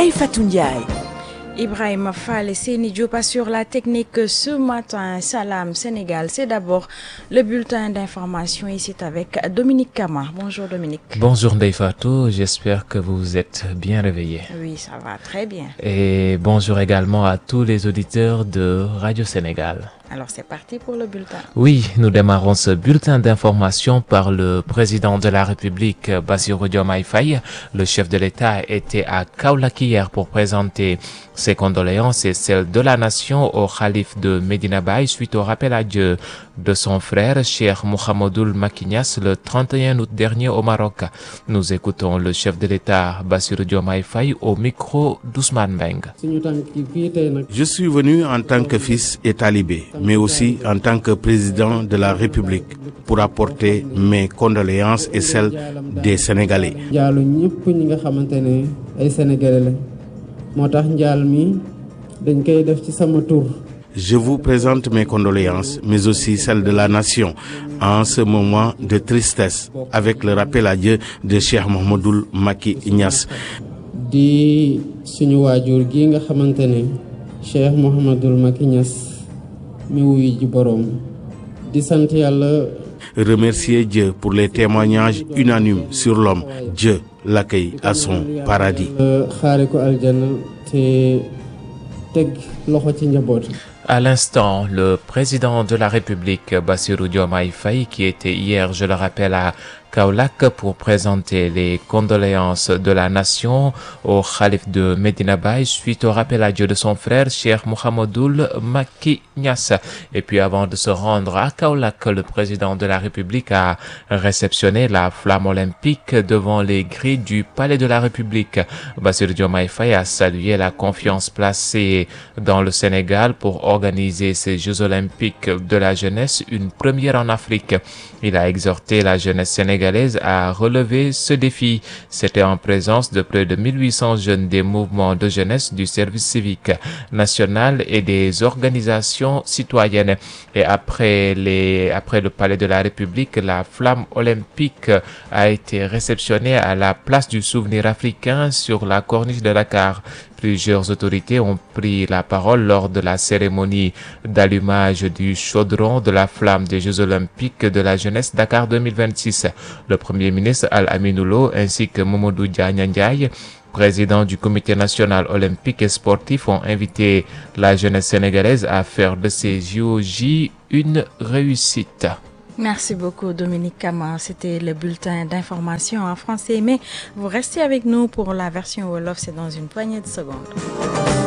Ndeye Fatou Ndiaye. Ibrahima Fall et Seni Diop sur la technique ce matin. Salam Sénégal, c'est d'abord le bulletin d'information et c'est avec Dominique Kama. Bonjour Dominique. Bonjour Ndeye Fatou, j'espère que vous êtes bien réveillés. Oui, ça va très bien. Et bonjour également à tous les auditeurs de Radio Sénégal. Alors c'est parti pour le bulletin. Oui, nous démarrons ce bulletin d'information par le président de la République, Bassirou Diomaye Faye. Le chef de l'État était à Kaolack hier pour présenter ses condoléances et celles de la nation au khalife de Medina Baye suite au rappel à Dieu de son frère, Cheikh Mouhamadoul Macky Niasse, le 31 août dernier au Maroc. Nous écoutons le chef de l'État, Bassirou Diomaye Faye, au micro d'Ousmane Mbengue. Je suis venu en tant que fils et talibé, mais aussi en tant que président de la République pour apporter mes condoléances et celles des Sénégalais. Je vous présente mes condoléances, mais aussi celles de la nation, en ce moment de tristesse, avec le rappel à Dieu de Cheikh Mouhamadoul Macky Niasse. Di suñu waajur gi nga xamantene Cheikh Mouhamadoul Macky Niasse mi wuyu ji borom di sant Yàlla. Remercier Dieu pour les témoignages unanimes sur l'homme. Dieu l'accueille à son paradis. Xaare ko aljana te teg loxo ci njaboot. À l'instant, le président de la République, Bassirou Diomaye Faye, qui était hier, je le rappelle, à Kaolack pour présenter les condoléances de la nation au khalife de Medina Baye suite au rappel à Dieu de son frère, Cheikh Mouhamadoul Macky Niasse. Et puis avant de se rendre à Kaolack, le président de la République a réceptionné la flamme olympique devant les grilles du Palais de la République. Bassirou Diomaye Faye a salué la confiance placée dans le Sénégal pour organiser ces Jeux olympiques de la jeunesse, une première en Afrique. Il a exhorté la jeunesse sénégalaise à relever ce défi. C'était en présence de près de 1800 jeunes des mouvements de jeunesse, du service civique national et des organisations citoyennes. Et après le Palais de la République, la flamme olympique a été réceptionnée à la place du souvenir africain sur la corniche de Dakar. Plusieurs autorités ont pris la parole lors de la cérémonie d'allumage du chaudron de la flamme des Jeux olympiques de la jeunesse Dakar 2026. Le Premier ministre Al-Aminou Lo ainsi que Mamadou Dia Ndiaye, président du Comité national olympique et sportif, ont invité la jeunesse sénégalaise à faire de ces JOJ une réussite. Merci beaucoup Dominique Kama, c'était le bulletin d'information en français, mais vous restez avec nous pour la version Wolof, c'est dans une poignée de secondes.